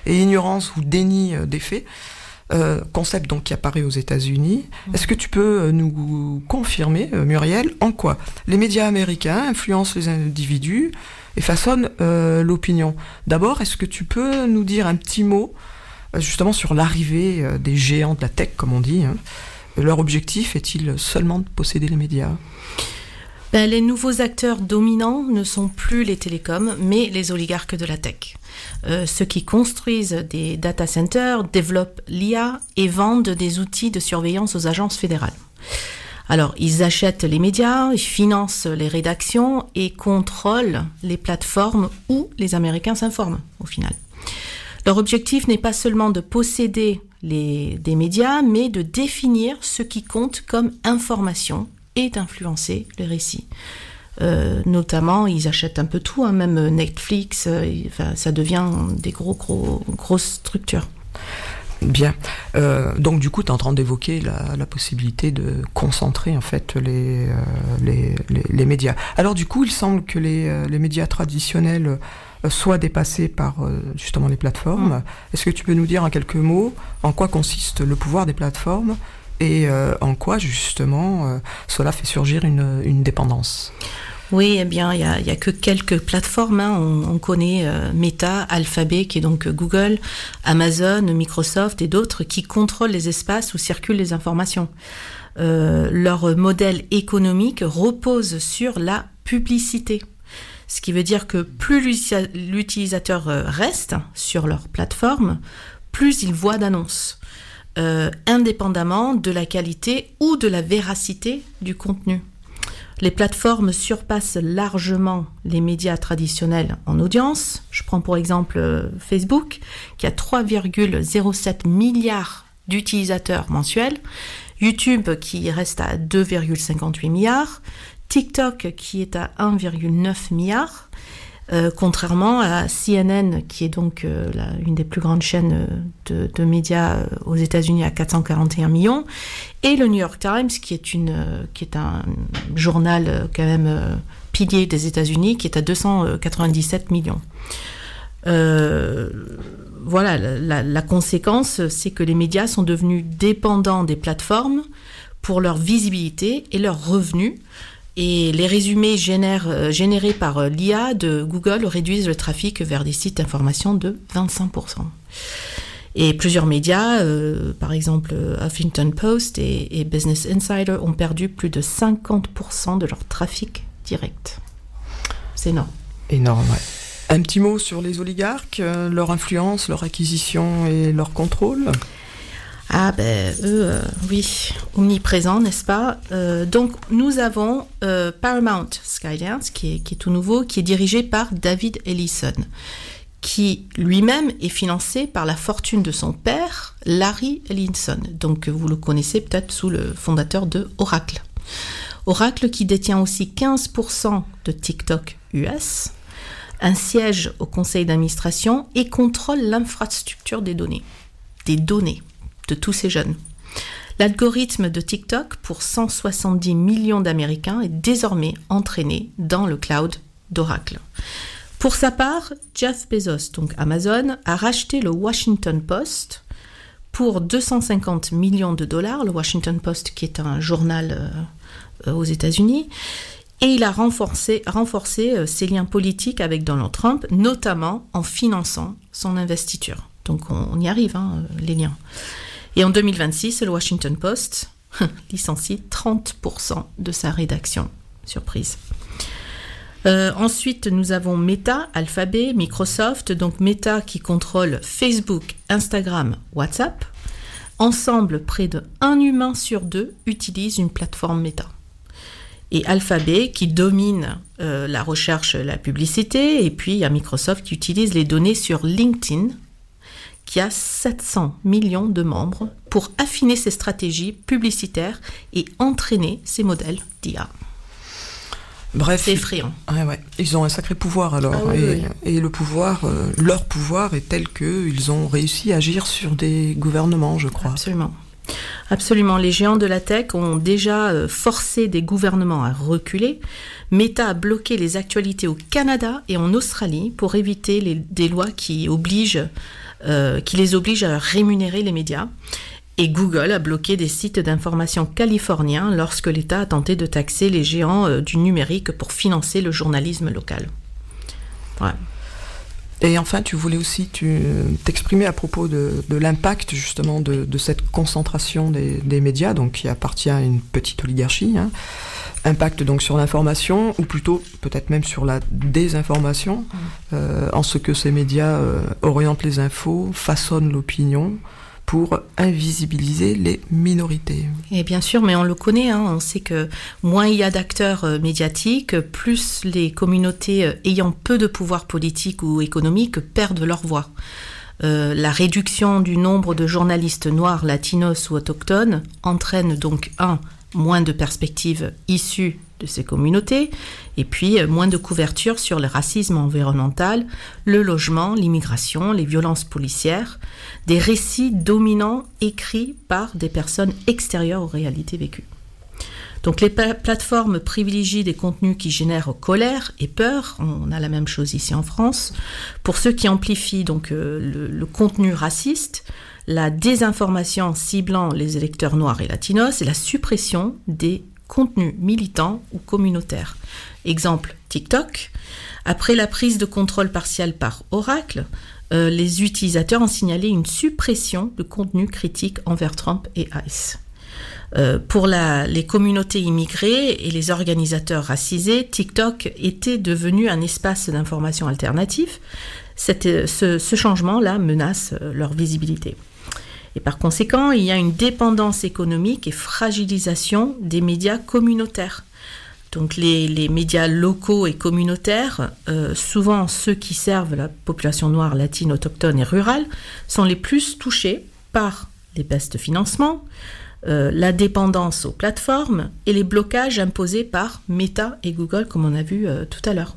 et ignorance ou déni des faits. Concept donc qui apparaît aux États-Unis. Est-ce que tu peux nous confirmer, Muriel, en quoi les médias américains influencent les individus et façonnent l'opinion? D'abord, est-ce que tu peux nous dire un petit mot justement sur l'arrivée des géants de la tech, comme on dit, hein? Leur objectif est-il seulement de posséder les médias? Les nouveaux acteurs dominants ne sont plus les télécoms, mais les oligarques de la tech. Ceux qui construisent des data centers, développent l'IA et vendent des outils de surveillance aux agences fédérales. Alors, ils achètent les médias, ils financent les rédactions et contrôlent les plateformes où les Américains s'informent, au final. Leur objectif n'est pas seulement de posséder des médias, mais de définir ce qui compte comme information et d'influencer les récits. Notamment, ils achètent un peu tout, hein, même Netflix, ça devient des grosses structures. Bien. Donc du coup, tu es en train d'évoquer la possibilité de concentrer en fait les médias. Alors du coup, il semble que les médias traditionnels soient dépassés par justement les plateformes. Est-ce que tu peux nous dire en quelques mots en quoi consiste le pouvoir des plateformes et en quoi justement cela fait surgir une dépendance? Oui, eh bien, il y a que quelques plateformes, hein. On connaît Meta, Alphabet, qui est donc Google, Amazon, Microsoft et d'autres qui contrôlent les espaces où circulent les informations. Leur modèle économique repose sur la publicité. Ce qui veut dire que plus l'utilisateur reste sur leur plateforme, plus il voit d'annonces, indépendamment de la qualité ou de la véracité du contenu. Les plateformes surpassent largement les médias traditionnels en audience. Je prends pour exemple Facebook, qui a 3,07 milliards d'utilisateurs mensuels, YouTube qui reste à 2,58 milliards, TikTok qui est à 1,9 milliard, contrairement à CNN qui est donc une des plus grandes chaînes de médias aux États-Unis à 441 millions, et le New York Times qui est un journal quand même pilier des États-Unis qui est à 297 millions. Voilà, la conséquence, c'est que les médias sont devenus dépendants des plateformes pour leur visibilité et leurs revenus. Et les résumés générés par l'IA de Google réduisent le trafic vers des sites d'information de 25%. Et plusieurs médias, par exemple Huffington Post et Business Insider, ont perdu plus de 50% de leur trafic direct. C'est énorme. Énorme, ouais. Un petit mot sur les oligarques, leur influence, leur acquisition et leur contrôle? Ah eux, oui, omniprésents, n'est-ce pas? Donc nous avons Paramount Skydance, qui est tout nouveau, qui est dirigé par David Ellison, qui lui-même est financé par la fortune de son père, Larry Ellison. Donc vous le connaissez peut-être sous le fondateur de Oracle. Oracle qui détient aussi 15% de TikTok US, un siège au conseil d'administration et contrôle l'infrastructure des données de tous ces jeunes. L'algorithme de TikTok pour 170 millions d'Américains est désormais entraîné dans le cloud d'Oracle. Pour sa part, Jeff Bezos, donc Amazon, a racheté le Washington Post pour 250 millions de dollars, le Washington Post qui est un journal aux États-Unis, et il a renforcé ses liens politiques avec Donald Trump, notamment en finançant son investiture. Donc on y arrive, hein, les liens. Et en 2026, le Washington Post licencie 30% de sa rédaction. Surprise. Ensuite, nous avons Meta, Alphabet, Microsoft. Donc Meta qui contrôle Facebook, Instagram, WhatsApp. Ensemble, près de 1 humain sur 2 utilise une plateforme Meta. Et Alphabet qui domine la recherche, la publicité. Et puis il y a Microsoft qui utilise les données sur LinkedIn, qui a 700 millions de membres pour affiner ses stratégies publicitaires et entraîner ses modèles d'IA. Bref, c'est effrayant. Ouais. Ils ont un sacré pouvoir alors. Ah, oui. Et le pouvoir, leur pouvoir est tel qu'ils ont réussi à agir sur des gouvernements, je crois. Absolument. Les géants de la tech ont déjà forcé des gouvernements à reculer. Meta a bloqué les actualités au Canada et en Australie pour éviter des lois qui obligent qui les oblige à rémunérer les médias. Et Google a bloqué des sites d'information californiens lorsque l'État a tenté de taxer les géants du numérique pour financer le journalisme local. Ouais. Et enfin, tu voulais aussi t'exprimer à propos de l'impact justement de cette concentration des médias, donc qui appartient à une petite oligarchie, hein. Impact donc sur l'information, ou plutôt peut-être même sur la désinformation, en ce que ces médias orientent les infos, façonnent l'opinion, pour invisibiliser les minorités. Et bien sûr, mais on le connaît, hein, on sait que moins il y a d'acteurs médiatiques, plus les communautés ayant peu de pouvoir politique ou économique perdent leur voix. La réduction du nombre de journalistes noirs, latinos ou autochtones entraîne donc moins de perspectives issues de ces communautés, et puis moins de couverture sur le racisme environnemental, le logement, l'immigration, les violences policières, des récits dominants écrits par des personnes extérieures aux réalités vécues. Donc les plateformes privilégient des contenus qui génèrent colère et peur, on a la même chose ici en France, pour ceux qui amplifient donc le contenu raciste, la désinformation ciblant les électeurs noirs et latinos et la suppression des contenus militants ou communautaires. Exemple, TikTok. Après la prise de contrôle partielle par Oracle, les utilisateurs ont signalé une suppression de contenu critique envers Trump et ICE. Pour les communautés immigrées et les organisateurs racisés, TikTok était devenu un espace d'information alternatif. Ce changement-là menace leur visibilité. Et par conséquent, il y a une dépendance économique et fragilisation des médias communautaires. Donc les médias locaux et communautaires, souvent ceux qui servent la population noire, latine, autochtone et rurale, sont les plus touchés par les baisses de financement, la dépendance aux plateformes et les blocages imposés par Meta et Google, comme on a vu tout à l'heure.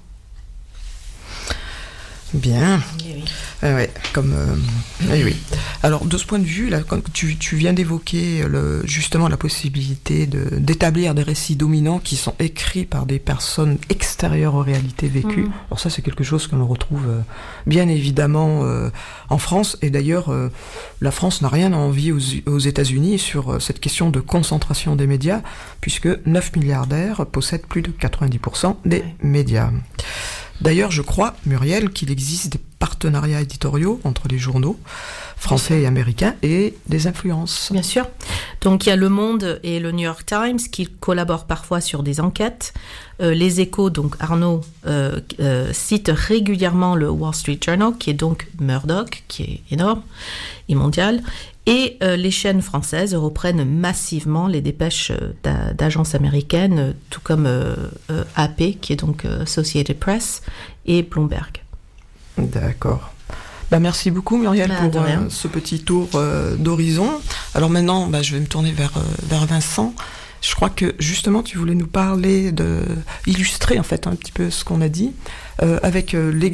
Bien. Oui. Ouais, oui. Alors, de ce point de vue, là, quand tu viens d'évoquer justement la possibilité d'établir des récits dominants qui sont écrits par des personnes extérieures aux réalités vécues. Alors ça, c'est quelque chose que l'on retrouve bien évidemment en France. Et d'ailleurs, la France n'a rien à envier aux États-Unis sur cette question de concentration des médias, puisque 9 milliardaires possèdent plus de 90% des médias. D'ailleurs, je crois, Muriel, qu'il existe des partenariats éditoriaux entre les journaux français et américains et des influences. Bien sûr. Donc, il y a Le Monde et le New York Times qui collaborent parfois sur des enquêtes. Les Échos, donc Arnaud, cite régulièrement le Wall Street Journal, qui est donc Murdoch, qui est énorme et mondial. Et les chaînes françaises reprennent massivement les dépêches d'agences américaines, tout comme AP, qui est donc Associated Press, et Bloomberg. D'accord. Merci beaucoup Muriel pour ce petit tour d'horizon. Alors maintenant, je vais me tourner vers Vincent. Je crois que justement tu voulais nous parler illustrer en fait un petit peu ce qu'on a dit avec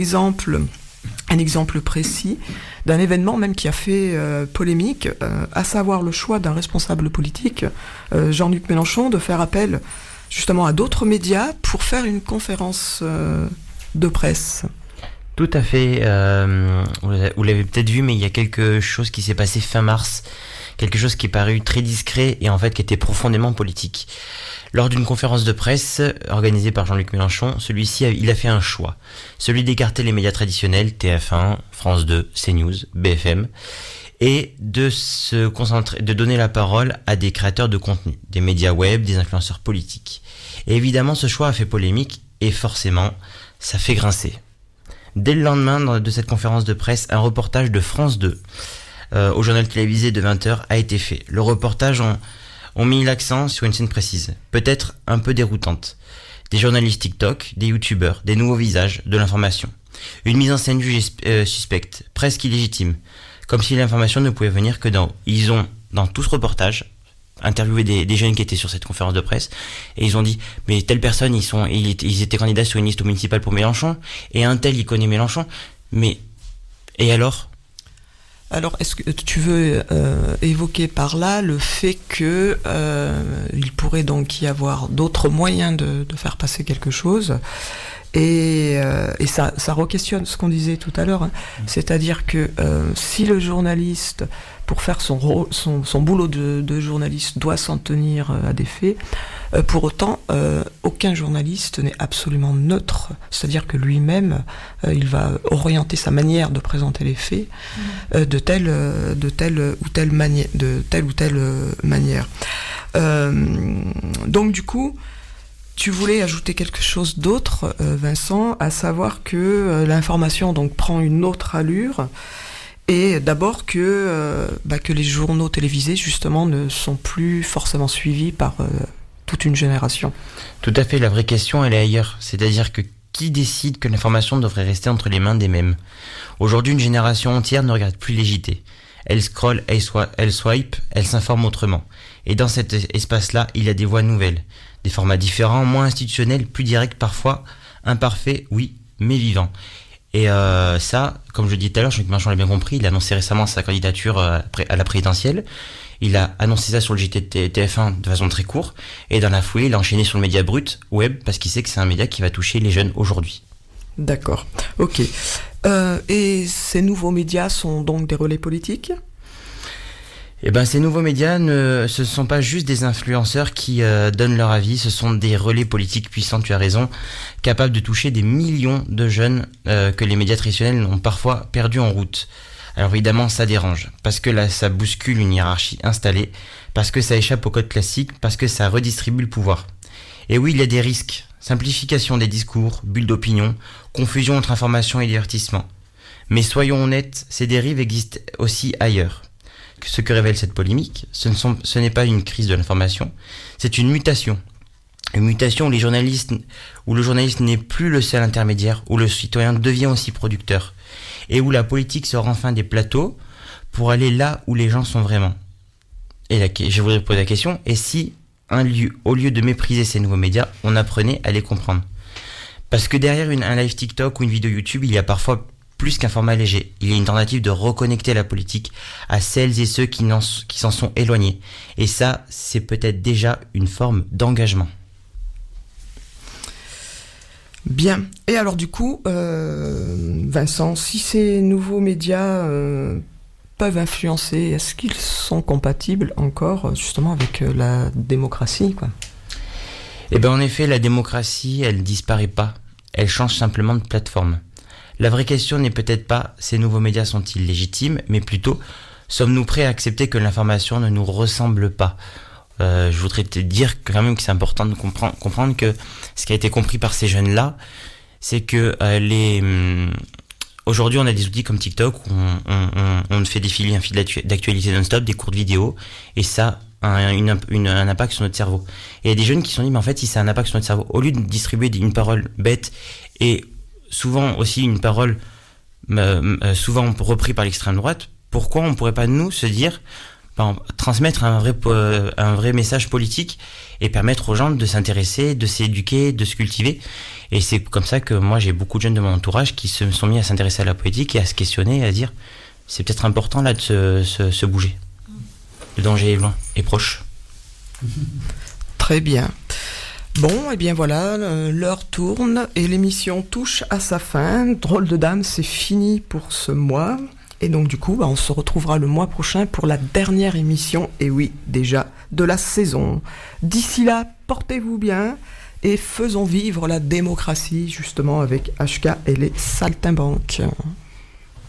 un exemple précis d'un événement même qui a fait polémique, à savoir le choix d'un responsable politique, Jean-Luc Mélenchon, de faire appel justement à d'autres médias pour faire une conférence de presse. Tout à fait. Vous l'avez peut-être vu, mais il y a quelque chose qui s'est passé fin mars, quelque chose qui est paru très discret et en fait qui était profondément politique. Lors d'une conférence de presse organisée par Jean-Luc Mélenchon, celui-ci il a fait un choix, celui d'écarter les médias traditionnels, TF1, France 2, CNews, BFM, et de donner la parole à des créateurs de contenu, des médias web, des influenceurs politiques. Et évidemment, ce choix a fait polémique et forcément, ça fait grincer. Dès le lendemain de cette conférence de presse, un reportage de France 2 au journal télévisé de 20h a été fait. Le reportage ont mis l'accent sur une scène précise, peut-être un peu déroutante. Des journalistes TikTok, des youtubeurs, des nouveaux visages, de l'information. Une mise en scène jugée suspecte, presque illégitime, comme si l'information ne pouvait venir que d'en haut. Ils ont, dans tout ce reportage, interviewé des jeunes qui étaient sur cette conférence de presse, et ils ont dit, mais telle personne, ils étaient candidats sur une liste municipale pour Mélenchon, et un tel, il connaît Mélenchon, mais, et alors ? Alors, est-ce que tu veux évoquer par là le fait que il pourrait donc y avoir d'autres moyens de faire passer quelque chose, Et ça re-questionne ce qu'on disait tout à l'heure, hein. C'est-à-dire que si le journaliste, pour faire son boulot de journaliste, doit s'en tenir à des faits, pour autant, aucun journaliste n'est absolument neutre. C'est-à-dire que lui-même, il va orienter sa manière de présenter les faits de telle ou telle manière. Donc du coup, tu voulais ajouter quelque chose d'autre, Vincent, à savoir que l'information donc prend une autre allure, et d'abord que les journaux télévisés justement ne sont plus forcément suivis par toute une génération. Tout à fait, la vraie question elle est ailleurs, c'est-à-dire que qui décide que l'information devrait rester entre les mains des mêmes ? Aujourd'hui, une génération entière ne regarde plus les JT. Elle scrolle, elle swipe, elle s'informe autrement. Et dans cet espace-là, il y a des voix nouvelles, des formats différents, moins institutionnels, plus directs parfois, imparfaits, oui, mais vivants. Et ça, comme je le disais tout à l'heure, Jean-Luc Mélenchon l'a bien compris, il a annoncé récemment sa candidature à la présidentielle. Il a annoncé ça sur le JT de TF1 de façon très courte, et dans la foulée, il a enchaîné sur le média brut, web, parce qu'il sait que c'est un média qui va toucher les jeunes aujourd'hui. D'accord, ok. Et ces nouveaux médias sont donc des relais politiques ? Eh ben, ces nouveaux médias ce sont pas juste des influenceurs qui donnent leur avis, ce sont des relais politiques puissants, tu as raison, capables de toucher des millions de jeunes que les médias traditionnels ont parfois perdus en route. Alors évidemment, ça dérange, parce que là, ça bouscule une hiérarchie installée, parce que ça échappe au code classique, parce que ça redistribue le pouvoir. Et oui, il y a des risques. Simplification des discours, bulles d'opinion, confusion entre information et divertissement. Mais soyons honnêtes, ces dérives existent aussi ailleurs. Ce que révèle cette polémique, ce n'est pas une crise de l'information, c'est une mutation. Une mutation où le journaliste n'est plus le seul intermédiaire, où le citoyen devient aussi producteur, et où la politique sort enfin des plateaux pour aller là où les gens sont vraiment. Et là, je voudrais poser la question, et si, au lieu de mépriser ces nouveaux médias, on apprenait à les comprendre ? Parce que derrière un live TikTok ou une vidéo YouTube, il y a parfois plus qu'un format léger. Il y a une tentative de reconnecter la politique à celles et ceux qui s'en sont éloignés. Et ça, c'est peut-être déjà une forme d'engagement. Bien. Et alors du coup, Vincent, si ces nouveaux médias peuvent influencer, est-ce qu'ils sont compatibles encore justement avec la démocratie, quoi ? Eh bien en effet, la démocratie, elle disparaît pas. Elle change simplement de plateforme. La vraie question n'est peut-être pas ces nouveaux médias sont-ils légitimes, mais plutôt sommes-nous prêts à accepter que l'information ne nous ressemble pas ? Je voudrais te dire quand même que c'est important de comprendre que ce qui a été compris par ces jeunes-là, c'est que aujourd'hui on a des outils comme TikTok où on fait défiler un fil d'actualité non-stop, des courtes vidéos, et ça a un impact sur notre cerveau. Et il y a des jeunes qui se sont dit, mais en fait si ça a un impact sur notre cerveau, au lieu de distribuer une parole bête et souvent aussi une parole souvent reprise par l'extrême droite, pourquoi on ne pourrait pas nous se dire transmettre un vrai message politique et permettre aux gens de s'intéresser, de s'éduquer, de se cultiver. Et c'est comme ça que moi j'ai beaucoup de jeunes de mon entourage qui se sont mis à s'intéresser à la politique et à se questionner, à dire c'est peut-être important là de se bouger. Le danger est loin et proche. Très bien. Bon, et bien voilà, l'heure tourne et l'émission touche à sa fin. Drôle de dame, c'est fini pour ce mois. Et donc du coup, on se retrouvera le mois prochain pour la dernière émission, et oui, déjà, de la saison. D'ici là, portez-vous bien et faisons vivre la démocratie, justement, avec HK et les saltimbanques.